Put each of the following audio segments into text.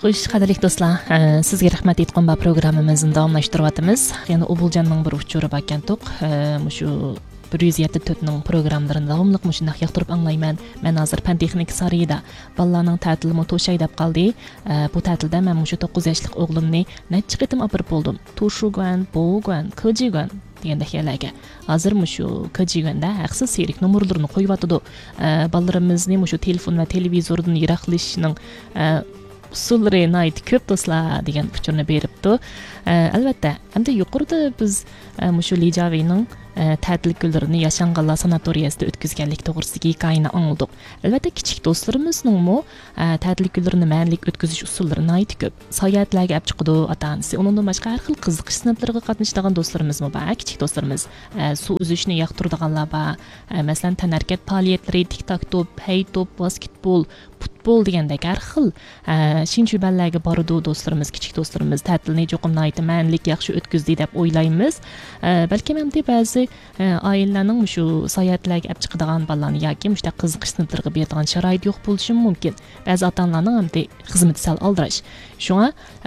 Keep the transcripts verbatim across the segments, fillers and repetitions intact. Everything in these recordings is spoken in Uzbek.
Xo'sh, qadrli do'stlar, sizga rahmat aytgan bu programmamizni davomlashtiryapmiz. Yana Obuljanning bir uchuri bor ekan-to'q. Shu bir yuz yetti to'rt ning programmalarini davomli shunday yoqtirib anglayman. Men hozir fan texnik sarayida bolalarning ta'tilini to'shay deb qoldi. Bu ta'tilda men shu to'qqiz yoshlik o'g'limni necha qitim olib bo'ldim. To'shugan, bo'gan, ko'jigan deganda xiyalaga. Hozir shu ko'jiganda haqsiz serik nomerlarini qo'yib atadi. Bolalarimizni shu telefon va televizordan yiroqlashishning usullari nayt ko'p do'stlar degan fikrni beribdi. Albatta, endi yuqorida biz shu Lijaviyning ta'til kunlarini yashanganlar sanatoriyasida o'tkazganlik to'g'risidagi hikoyani angladik. Albatta, kichik do'stlarimizning mo ta'til kunlarini ma'nalik o'tkazish usullarini nayt ko'p. Sayohatlarga olib chiqadi ota-onasi. Undan boshqa har xil qiziqish sinflariga qatnashadigan do'stlarimiz bor, kichik do'stlarimiz. Suv uzishni yoqtiradiganlar bor. Masalan, tanarkat faoliyatlari, tik-tak to'p, hay to'p, basketbol, futbol degandek har xil shinchubanlarga boradi do'stlarimiz, kichik do'stlarimiz. Ta'tilni cho'qim nayt ma'nalik yaxshi o'tkazdi deb o'ylaymiz. Balki hamda ba'zi oilalarning shu sayohatlarga olib chiqadigan bolalarni yoki mushta qiziqish sinflariga beradigan sharoit yo'q bo'lishi mumkin. Ba'zi ota-onalarning hamda xizmati sal aldirash. Shunga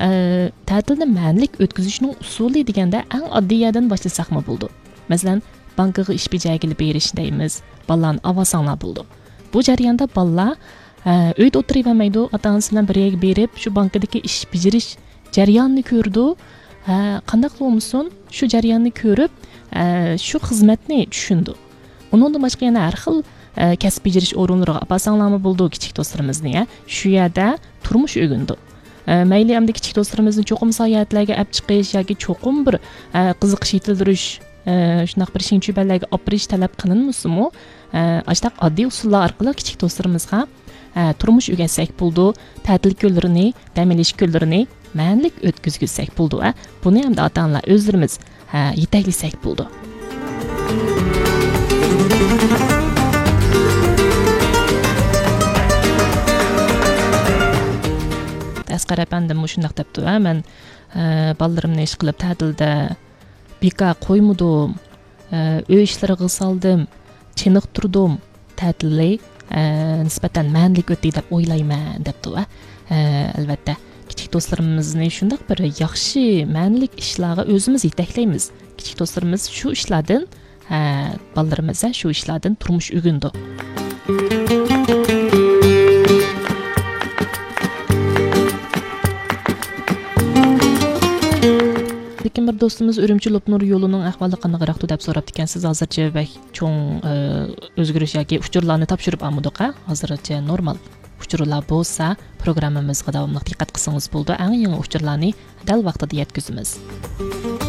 ta'tilni ma'nalik o'tkazishning usuli deganda eng oddiydan boshlasak-mi bo'ldi. Masalan, bankaga ish bajargili berish deymiz. Bolalarni avasanglar bo'ldi. Bu jarayonda bolalar uyda o'tiravermaydi, ota-onasi bilan birga berib shu bankadagi ish bajarish jarayonini ko'rdi. Qanday bo'lmasin, shu jarayonni ko'rib, shu xizmatni tushundi. Undan boshqa yana har xil kasb bajarish o'rinlariga opasanglarmi bo'ldi kichik do'stlarimizni, shu yerda turmush o'g'indi. Mayli hamda kichik do'stlarimizni cho'qim sayohatlarga olib chiqish yoki cho'qim bir qiziqish yetildirish, shunday bir shinchubanlarga olib berish talab qilinmasimi, ashtaq oddiy usullar orqali kichik do'stlarimizga turmush o'g'atsak bo'ldi, ta'til kunlarini, dam olish kunlarini ma'nalik o'tkazsak bo'ldi. Buni ham ota-onalar o'zlarimiz yetaklasak bo'ldi. Asqar apandim shunday debdi, men bolalarimni ish qilib ta'tilda beka qo'ymadim, uy ishlariga soldim, chiniq turdim, ta'tilli nisbatan ma'nalik o'tdi deb o'ylayman debdi. Albatta, kichik do'stlarimizni shunday bir yaxshi ma'nalik ishlarga o'zimiz yetaklaymiz. Kichik do'stlarimiz shu ishlardan, bolalarimiz shu ishlardan turmush o'g'indi. Lekin bir do'stimiz Urumchi Lopnur yo'lining ahvoli qanaqroq deb so'rabdi ekansiz. Hozircha bak cho'ng o'zgarish yoki uchurlarni topshirib olmadik-a? Hozircha normal uchurlar bo'lsa, programmamizga davomli diqqat qilsangiz bo'ldi. Eng yangi uchurlarni dal vaqtida yetkazamiz.